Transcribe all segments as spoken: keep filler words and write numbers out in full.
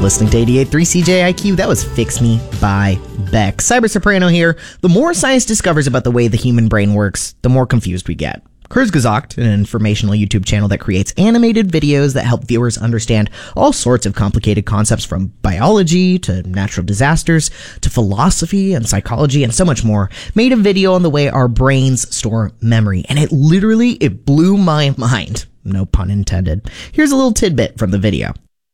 listening to eighty-eight point three C J I Q. That was Fix Me by Beck. Cyber Soprano here. The more science discovers about the way the human brain works, the more confused we get. Kurzgesagt, an informational YouTube channel that creates animated videos that help viewers understand all sorts of complicated concepts from biology to natural disasters to philosophy and psychology and so much more, made a video on the way our brains store memory, and it literally, it blew my mind. No pun intended. Here's a little tidbit from the video.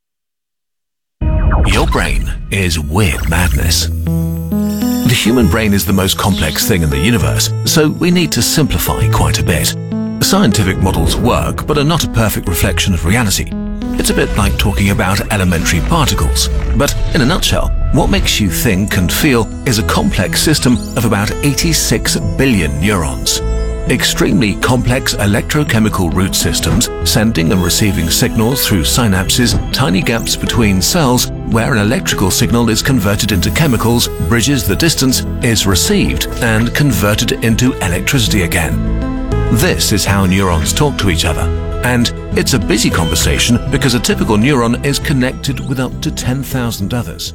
Your brain is weird madness. The human brain is the most complex thing in the universe, so we need to simplify quite a bit. Scientific models work, but are not a perfect reflection of reality. It's a bit like talking about elementary particles. But in a nutshell, what makes you think and feel is a complex system of about eighty-six billion neurons. Extremely complex electrochemical root systems, sending and receiving signals through synapses, tiny gaps between cells where an electrical signal is converted into chemicals, bridges the distance, is received, and converted into electricity again. This is how neurons talk to each other. And it's a busy conversation because a typical neuron is connected with up to ten thousand others.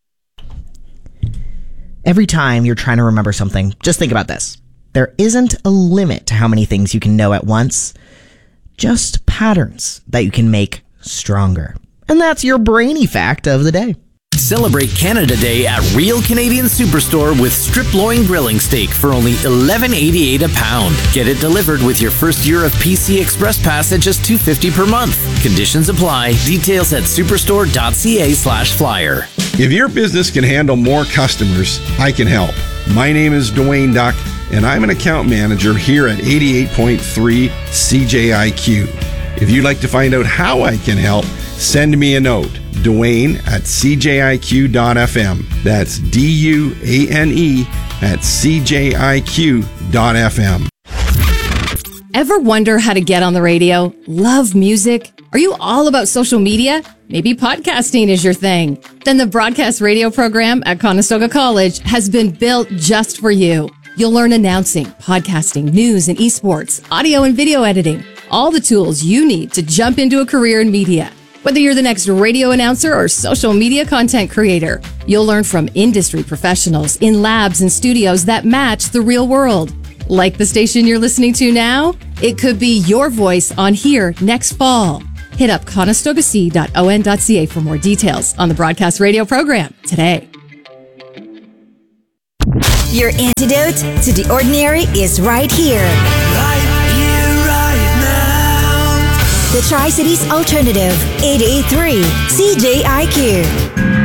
Every time you're trying to remember something, just think about this. There isn't a limit to how many things you can know at once, just patterns that you can make stronger. And that's your brainy fact of the day. Celebrate Canada Day at Real Canadian Superstore with strip loin grilling steak for only eleven eighty-eight a pound. Get it delivered with your first year of P C Express Pass at just two fifty per month. Conditions apply. Details at superstore.ca slash flyer. If your business can handle more customers, I can help. My name is Dwayne Duck, and I'm an account manager here at eighty-eight point three C J I Q. If you'd like to find out how I can help, send me a note. Dwayne at C J I Q dot F M. That's D U A N E at C J I Q dot F M. Ever wonder how to get on the radio? Love music? Are you all about social media? Maybe podcasting is your thing. Then the broadcast radio program at Conestoga College has been built just for you. You'll learn announcing, podcasting, news and esports, audio and video editing, all the tools you need to jump into a career in media. Whether you're the next radio announcer or social media content creator, you'll learn from industry professionals in labs and studios that match the real world. Like the station you're listening to now? It could be your voice on here next fall. Hit up conestoga c dot o n dot c a for more details on the broadcast radio program today. Your antidote to the ordinary is right here. Right here, right now. The Tri-Cities Alternative, eighty-eight point three C J I Q.